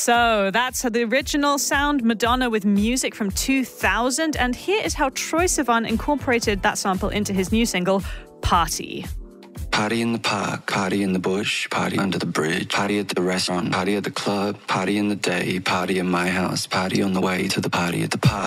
So that's the original sound, Madonna with Music from 2000. And here is how Troye Sivan incorporated that sample into his new single, Party. Party in the park, party in the bush, party under the bridge, party at the restaurant, party at the club, party in the day, party in my house, party on the way to the party at the park.